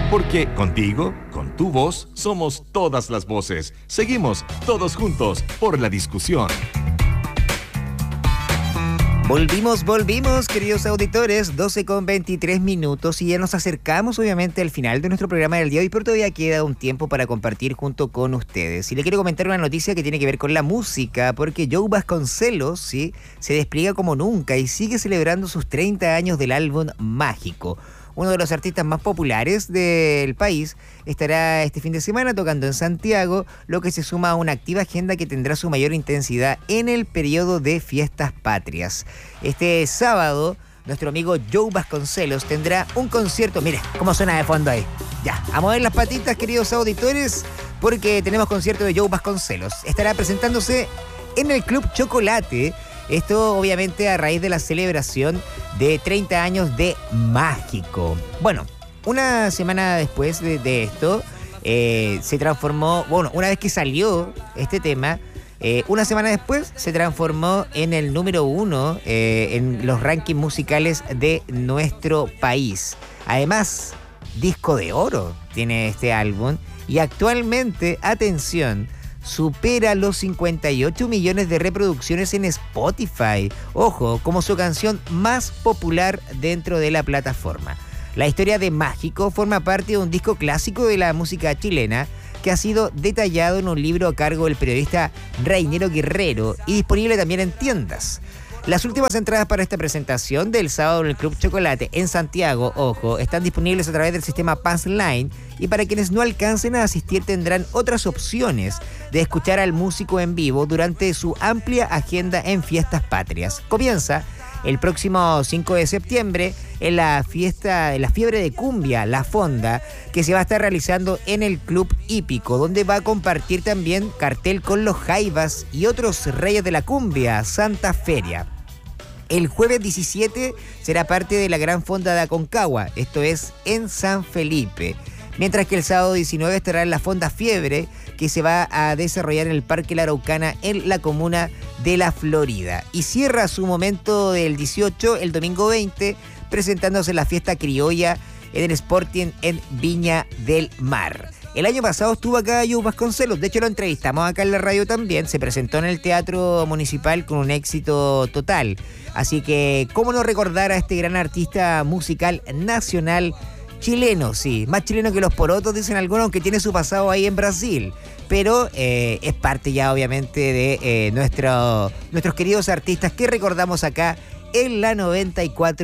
Porque contigo, con tu voz, somos todas las voces. Seguimos todos juntos por la discusión. Volvimos, queridos auditores, 12:23 y ya nos acercamos obviamente al final de nuestro programa del día de hoy, pero todavía queda un tiempo para compartir junto con ustedes. Y le quiero comentar una noticia que tiene que ver con la música, porque Joe Vasconcelos, ¿sí?, se despliega como nunca y sigue celebrando sus 30 años del álbum Mágico. Uno de los artistas más populares del país estará este fin de semana tocando en Santiago, lo que se suma a una activa agenda que tendrá su mayor intensidad en el periodo de fiestas patrias. Este sábado, nuestro amigo Joe Vasconcelos tendrá un concierto. Mira cómo suena de fondo ahí. Ya, a mover las patitas, queridos auditores, porque tenemos concierto de Joe Vasconcelos. Estará presentándose en el Club Chocolate. Esto obviamente a raíz de la celebración de 30 años de Mágico. Bueno, una semana después de esto, se transformó, bueno, una vez que salió este tema, una semana después se transformó en el número 1 en los rankings musicales de nuestro país. Además, disco de oro tiene este álbum y actualmente, atención, supera los 58 millones de reproducciones en Spotify. Ojo, como su canción más popular dentro de la plataforma. La historia de Mágico forma parte de un disco clásico de la música chilena que ha sido detallado en un libro a cargo del periodista Reinero Guerrero y disponible también en tiendas. Las últimas entradas para esta presentación del sábado en el Club Chocolate en Santiago, ojo, están disponibles a través del sistema Passline, y para quienes no alcancen a asistir tendrán otras opciones de escuchar al músico en vivo durante su amplia agenda en fiestas patrias. Comienza el próximo 5 de septiembre en la fiesta de la fiebre de cumbia, La Fonda, que se va a estar realizando en el Club Hípico, donde va a compartir también cartel con los Jaivas y otros reyes de la cumbia, Santa Feria. El jueves 17 será parte de la Gran Fonda de Aconcagua, esto es en San Felipe. Mientras que el sábado 19 estará en la Fonda Fiebre, que se va a desarrollar en el Parque La Araucana en la comuna de La Florida. Y cierra su momento del 18 el domingo 20, presentándose en la fiesta criolla en el Sporting en Viña del Mar. El año pasado estuvo acá Joe Vasconcelos, de hecho lo entrevistamos acá en la radio también, se presentó en el Teatro Municipal con un éxito total. Así que, ¿cómo no recordar a este gran artista musical nacional chileno? Sí, más chileno que los porotos, dicen algunos, aunque tiene su pasado ahí en Brasil. Pero es parte ya obviamente de nuestros queridos artistas que recordamos acá en la 94.